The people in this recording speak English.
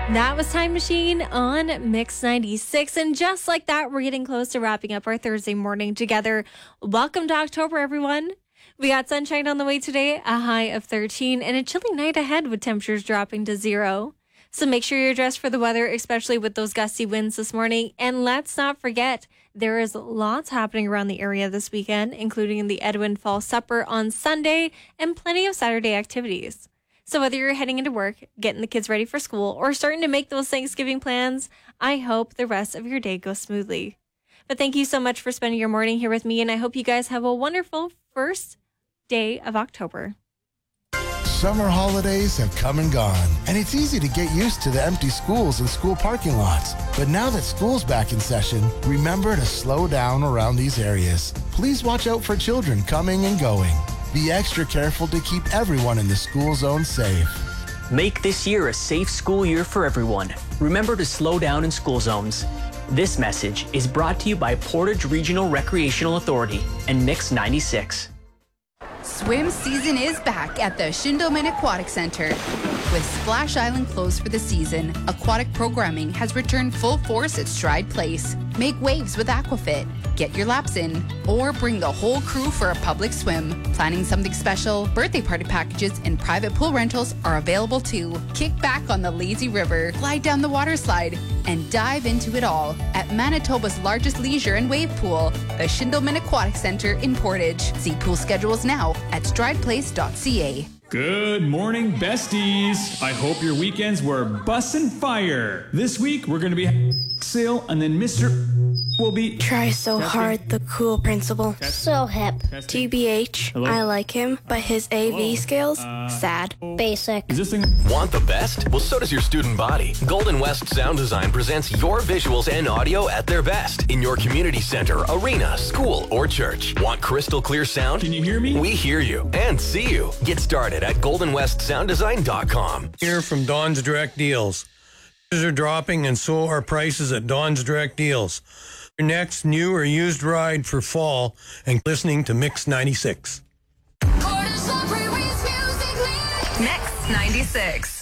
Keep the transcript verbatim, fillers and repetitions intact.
That was Time Machine on Mix ninety-six. And just like that, we're getting close to wrapping up our Thursday morning together. Welcome to October, everyone. We got sunshine on the way today, a high of thirteen, and a chilly night ahead with temperatures dropping to zero. So make sure you're dressed for the weather, especially with those gusty winds this morning. And let's not forget, there is lots happening around the area this weekend, including the Edwin Fall Supper on Sunday and plenty of Saturday activities. So whether you're heading into work, getting the kids ready for school, or starting to make those Thanksgiving plans, I hope the rest of your day goes smoothly. But thank you so much for spending your morning here with me, and I hope you guys have a wonderful first day of October. Summer holidays have come and gone, and it's easy to get used to the empty schools and school parking lots. But now that school's back in session, remember to slow down around these areas. Please watch out for children coming and going. Be extra careful to keep everyone in the school zone safe. Make this year a safe school year for everyone. Remember to slow down in school zones. This message is brought to you by Portage Regional Recreational Authority and Mix ninety-six. Swim season is back at the Schindelman Aquatic Center. With Splash Island closed for the season, aquatic programming has returned full force at Stride Place. Make waves with Aquafit, get your laps in, or bring the whole crew for a public swim. Planning something special, birthday party packages and private pool rentals are available too. Kick back on the lazy river, glide down the water slide, and dive into it all at Manitoba's largest leisure and wave pool, the Schindelman Aquatic Center in Portage. See pool schedules now at strideplace dot c a. Good morning, besties. I hope your weekends were bussin' fire. This week, we're going to be sale, and then Mister will be... Try so Testing. hard, the cool principal. Testing. So hip. Testing. T B H, Hello? I like him, but his A V Hello? skills, Uh, sad. Basic. Is this thing... Want the best? Well, so does your student body. Golden West Sound Design presents your visuals and audio at their best in your community center, arena, school, or church. Want crystal clear sound? Can you hear me? We hear you and see you. Get started at golden west sound design dot com. Here from Don's Direct Deals. Prices are dropping and so are prices at Don's Direct Deals. Your next new or used ride for fall and listening to Mix ninety-six. Mix ninety-six.